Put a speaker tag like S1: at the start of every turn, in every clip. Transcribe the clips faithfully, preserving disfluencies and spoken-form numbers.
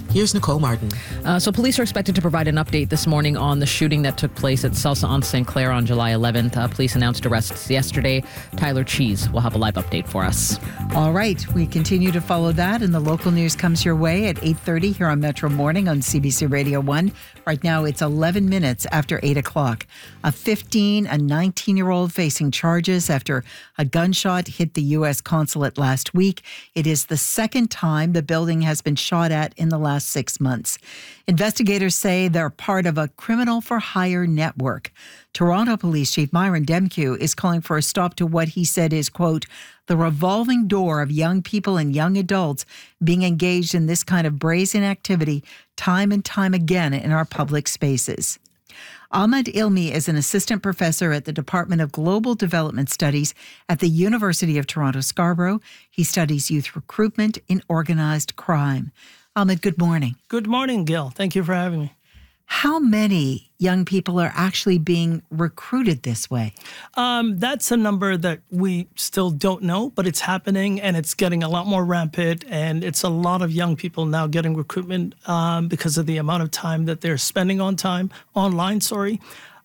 S1: Here's Nicole Martin.
S2: Uh, so police are expected to provide an update this morning on the shooting that took place at Salsa on Saint Clair on July eleventh. Uh, police announced arrests yesterday. Tyler Cheese will have a live update for us.
S3: All right. We continue to follow that, and the local news comes your way at eight thirty here on Metro Morning on C B C Radio one. Right now, it's eleven minutes after eight o'clock. A fifteen and nineteen-year-old facing charges after a gunshot hit the U S consulate last week. It is the second time the building has been shot at in the last six months. Investigators say they're part of a criminal for hire network. Toronto Police Chief Myron Demkiw is calling for a stop to what he said is, quote, the revolving door of young people and young adults being engaged in this kind of brazen activity time and time again in our public spaces. Ahmed Ilmi is an assistant professor at the Department of Global Development Studies at the University of Toronto Scarborough. He studies youth recruitment in organized crime. Ahmed, good morning.
S4: Good morning, Gil. Thank you for having me.
S3: How many young people are actually being recruited this way?
S4: Um, that's a number that we still don't know, but it's happening and it's getting a lot more rampant. And it's a lot of young people now getting recruitment um, because of the amount of time that they're spending on time online. Sorry.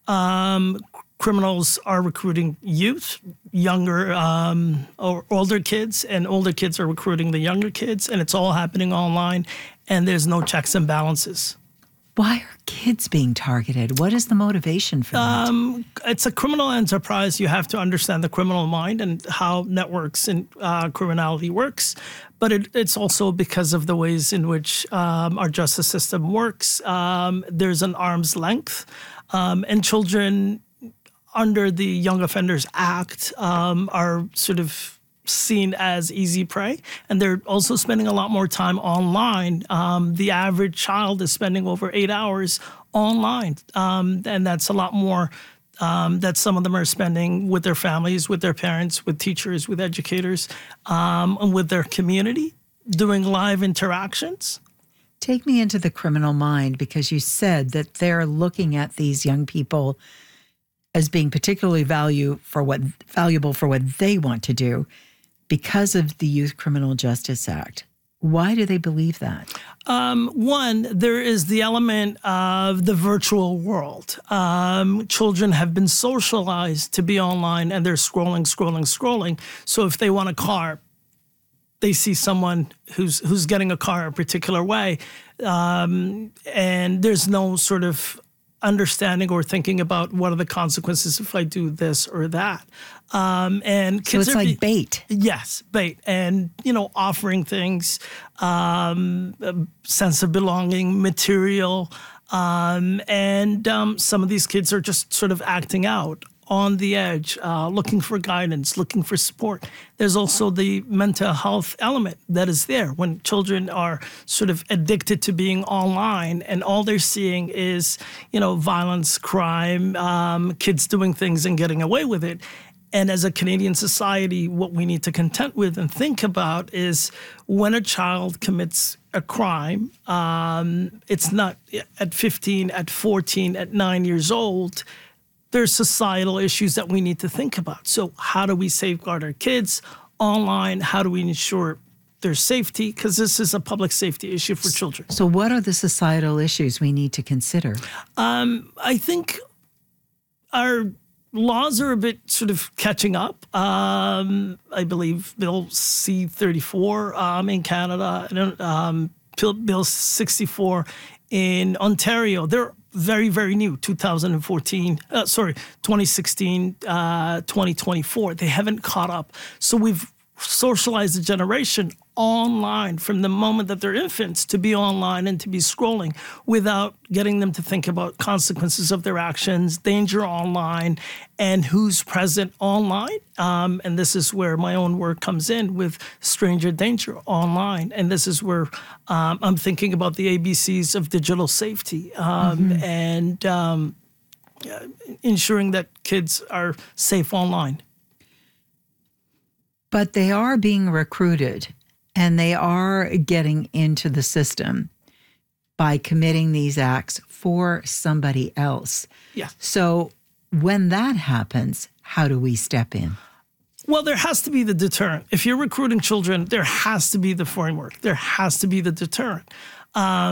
S4: Um, criminals are recruiting youth, younger um, or older kids, and older kids are recruiting the younger kids. And it's all happening online and there's no checks and balances.
S3: Why are kids being targeted? What is the motivation for that?
S4: Um, it's a criminal enterprise. You have to understand the criminal mind and how networks and uh, criminality works. But it, it's also because of the ways in which um, our justice system works. Um, there's an arm's length. Um, and children under the Young Offenders Act um, are sort of seen as easy prey, and they're also spending a lot more time online. Um, the average child is spending over eight hours online, um, and that's a lot more um, that some of them are spending with their families, with their parents, with teachers, with educators, um, and with their community, doing live interactions.
S3: Take me into the criminal mind, because you said that they're looking at these young people as being particularly value for what valuable for what they want to do, because of the Youth Criminal Justice Act. Why do they believe that?
S4: Um, one, there is the element of the virtual world. Um, children have been socialized to be online and they're scrolling, scrolling, scrolling. So if they want a car, they see someone who's who's getting a car a particular way. Um, and there's no sort of understanding or thinking about what are the consequences if I do this or that. Um, and kids
S3: so it's
S4: are
S3: like
S4: be-
S3: bait.
S4: Yes, bait. And, you know, offering things, um, a sense of belonging, material. Um, and um, some of these kids are just sort of acting out on the edge, uh, looking for guidance, looking for support. There's also the mental health element that is there when children are sort of addicted to being online and all they're seeing is, you know, violence, crime, um, kids doing things and getting away with it. And as a Canadian society, what we need to contend with and think about is when a child commits a crime, um, it's not at fifteen, at fourteen, at nine years old. There's societal issues that we need to think about. So how do we safeguard our kids online? How do we ensure their safety? Because this is a public safety issue for children.
S3: So what are the societal issues we need to consider?
S4: Um, I think our laws are a bit sort of catching up. Um, I believe Bill C thirty-four um, in Canada, um, Bill sixty-four in Ontario. They're very, very new, two thousand fourteen, uh, sorry, twenty sixteen, uh, twenty twenty-four. They haven't caught up. So we've socialized a generation online from the moment that they're infants to be online and to be scrolling without getting them to think about consequences of their actions, danger online, and who's present online. Um, and this is where my own work comes in with stranger danger online. And this is where um, I'm thinking about the A B Cs of digital safety um, mm-hmm. and um, ensuring that kids are safe online.
S3: But they are being recruited and they are getting into the system by committing these acts for somebody else.
S4: Yeah.
S3: So when that happens, how do we step in?
S4: Well, there has to be the deterrent. If you're recruiting children, there has to be the framework. There has to be the deterrent. Um,